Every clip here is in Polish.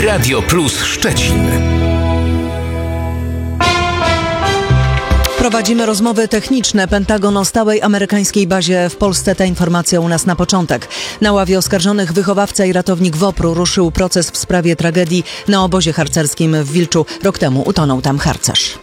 Radio Plus Szczecin. Prowadzimy rozmowy techniczne. Pentagon o stałej amerykańskiej bazie w Polsce. Ta informacja u nas na początek. Na ławie oskarżonych wychowawca i ratownik WOPR-u ruszył proces w sprawie tragedii na obozie harcerskim w Wilczu. Rok temu utonął tam harcerz.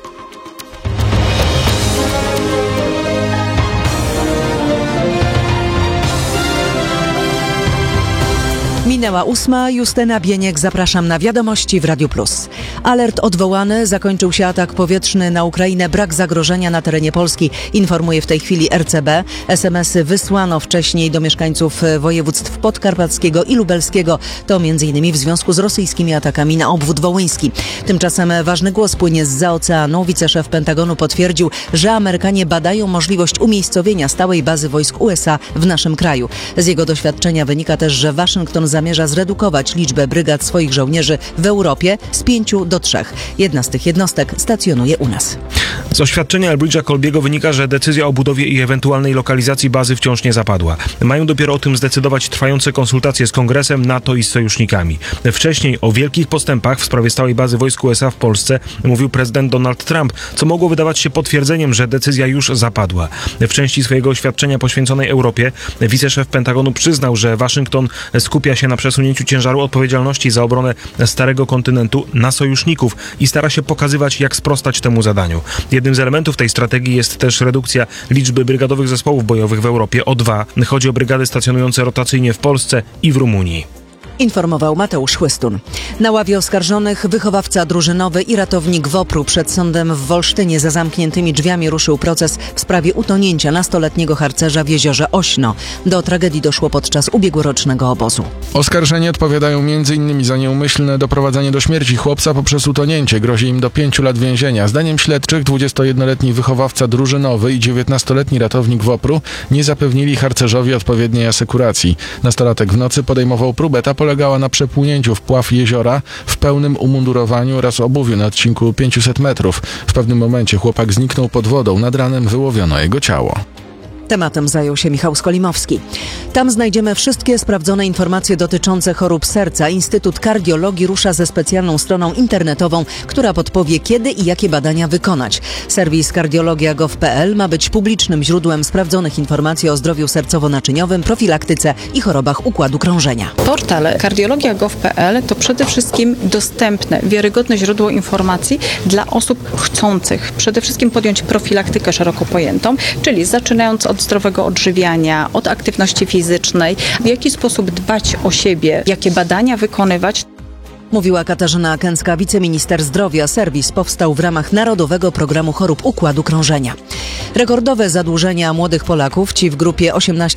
Minęła 8. Justyna Bieniek. Zapraszam na wiadomości w Radiu Plus. Alert odwołany. Zakończył się atak powietrzny na Ukrainę. Brak zagrożenia na terenie Polski. Informuje w tej chwili RCB. SMS-y wysłano wcześniej do mieszkańców województw podkarpackiego i lubelskiego. To m.in. w związku z rosyjskimi atakami na obwód wołyński. Tymczasem ważny głos płynie zza oceanu. Wiceszef Pentagonu potwierdził, że Amerykanie badają możliwość umiejscowienia stałej bazy wojsk USA w naszym kraju. Z jego doświadczenia wynika też, że Waszyngton zamierza zredukować liczbę brygad swoich żołnierzy w Europie z 5 do 3. Jedna z tych jednostek stacjonuje u nas. Z oświadczenia Elbridge'a Colbiego wynika, że decyzja o budowie i ewentualnej lokalizacji bazy wciąż nie zapadła. Mają dopiero o tym zdecydować trwające konsultacje z Kongresem, NATO i z sojusznikami. Wcześniej o wielkich postępach w sprawie stałej bazy wojsk USA w Polsce mówił prezydent Donald Trump, co mogło wydawać się potwierdzeniem, że decyzja już zapadła. W części swojego oświadczenia poświęconej Europie wiceszef Pentagonu przyznał, że Waszyngton skupia się na przesunięciu ciężaru odpowiedzialności za obronę starego kontynentu na sojuszników i stara się pokazywać, jak sprostać temu zadaniu. Jednym z elementów tej strategii jest też redukcja liczby brygadowych zespołów bojowych w Europie o 2. Chodzi o brygady stacjonujące rotacyjnie w Polsce i w Rumunii. Informował Mateusz Chłystun. Na ławie oskarżonych wychowawca drużynowy i ratownik WOPR-u. Przed sądem w Wolsztynie za zamkniętymi drzwiami ruszył proces w sprawie utonięcia nastoletniego harcerza w jeziorze Ośno. Do tragedii doszło podczas ubiegłorocznego obozu. Oskarżeni odpowiadają m.in. za nieumyślne doprowadzenie do śmierci chłopca poprzez utonięcie. Grozi im do 5 lat więzienia. Zdaniem śledczych 21-letni wychowawca drużynowy i 19-letni ratownik WOPR-u nie zapewnili harcerzowi odpowiedniej asekuracji. Nastolatek w nocy podejmował próbę. Ta polegała na przepłynięciu w pław jeziora w pełnym umundurowaniu oraz obuwiu na odcinku 500 metrów. W pewnym momencie chłopak zniknął pod wodą. Nad ranem wyłowiono jego ciało. Tematem zajął się Michał Skolimowski. Tam znajdziemy wszystkie sprawdzone informacje dotyczące chorób serca. Instytut Kardiologii rusza ze specjalną stroną internetową, która podpowie, kiedy i jakie badania wykonać. Serwis kardiologia.gov.pl ma być publicznym źródłem sprawdzonych informacji o zdrowiu sercowo-naczyniowym, profilaktyce i chorobach układu krążenia. Portal kardiologia.gov.pl to przede wszystkim dostępne, wiarygodne źródło informacji dla osób chcących przede wszystkim podjąć profilaktykę szeroko pojętą, czyli zaczynając od zdrowego odżywiania, od aktywności fizycznej, w jaki sposób dbać o siebie, jakie badania wykonywać. Mówiła Katarzyna Kęcka, wiceminister zdrowia. Serwis powstał w ramach Narodowego Programu Chorób Układu Krążenia. Rekordowe zadłużenia młodych Polaków, ci w grupie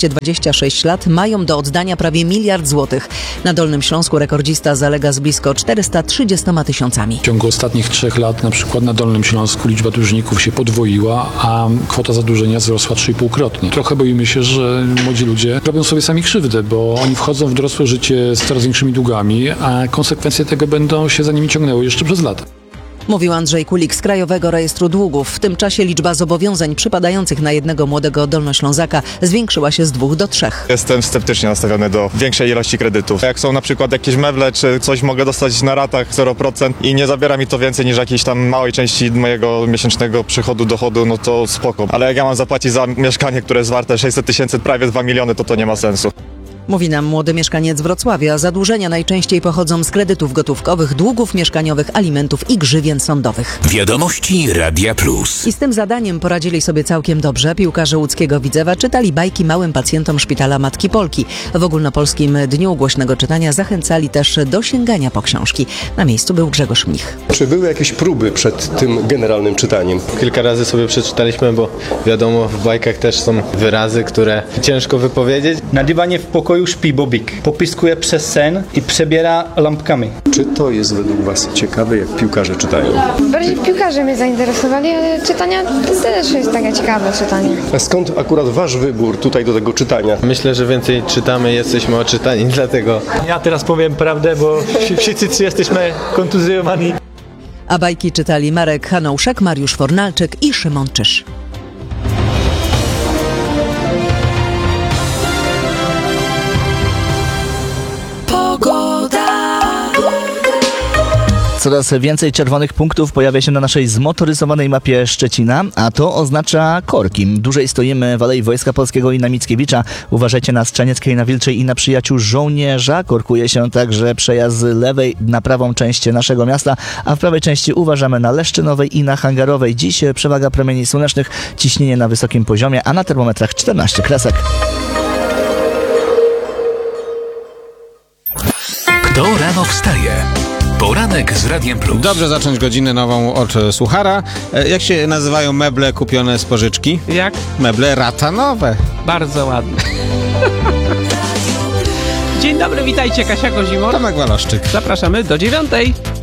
18-26 lat, mają do oddania prawie 1 miliard złotych. Na Dolnym Śląsku rekordzista zalega z blisko 430 tysiącami. W ciągu ostatnich 3 lat na przykład na Dolnym Śląsku liczba dłużników się podwoiła, a kwota zadłużenia wzrosła 3,5-krotnie. Trochę boimy się, że młodzi ludzie robią sobie sami krzywdę, bo oni wchodzą w dorosłe życie z coraz większymi długami, a konsekwencje tego będą się za nimi ciągnęły jeszcze przez lata. Mówił Andrzej Kulik z Krajowego Rejestru Długów. W tym czasie liczba zobowiązań przypadających na jednego młodego Dolnoślązaka zwiększyła się z 2 do 3. Jestem sceptycznie nastawiony do większej ilości kredytów. Jak są na przykład jakieś meble, czy coś mogę dostać na ratach 0% i nie zabiera mi to więcej niż jakiejś tam małej części mojego miesięcznego przychodu, dochodu, no to spoko. Ale jak ja mam zapłacić za mieszkanie, które jest warte 600 tysięcy, prawie 2 miliony, to nie ma sensu. Mówi nam młody mieszkaniec Wrocławia. Zadłużenia najczęściej pochodzą z kredytów gotówkowych, długów mieszkaniowych, alimentów i grzywien sądowych. Wiadomości Radia Plus. I z tym zadaniem poradzili sobie całkiem dobrze. Piłkarze łódzkiego Widzewa czytali bajki małym pacjentom Szpitala Matki Polki. W ogólnopolskim Dniu Głośnego Czytania zachęcali też do sięgania po książki. Na miejscu był Grzegorz Mnich. Czy były jakieś próby przed tym generalnym czytaniem? Kilka razy sobie przeczytaliśmy, bo wiadomo, w bajkach też są wyrazy, które ciężko wypowiedzieć. Na dywanie w pokoju śpi Bobik. Popiskuje przez sen i przebiera lampkami. Czy to jest według Was ciekawe, jak piłkarze czytają? Bardziej piłkarze mnie zainteresowali, ale czytania też jest takie ciekawe czytanie. A skąd akurat Wasz wybór tutaj do tego czytania? Myślę, że więcej czytamy, jesteśmy oczytani, dlatego. Ja teraz powiem prawdę, bo wszyscy jesteśmy kontuzjowani. A bajki czytali Marek Hanouszek, Mariusz Fornalczyk i Szymon Czyż. Coraz więcej czerwonych punktów pojawia się na naszej zmotoryzowanej mapie Szczecina, a to oznacza korki. Dłużej stoimy w Alei Wojska Polskiego i na Mickiewicza. Uważajcie na Strzanieckiej, na Wilczej i na Przyjaciół Żołnierza. Korkuje się także przejazd z lewej na prawą część naszego miasta, a w prawej części uważamy na Leszczynowej i na Hangarowej. Dziś przewaga promieni słonecznych, ciśnienie na wysokim poziomie, a na termometrach 14 kresek. Kto rano wstaje? Poranek z Radiem Plus. Dobrze zacząć godzinę nową od słuchara. Jak się nazywają meble kupione z pożyczki? Jak? Meble ratanowe. Bardzo ładne. Dzień dobry, witajcie, Kasia Kozimor. Tomek Waloszczyk. Zapraszamy do 9:00.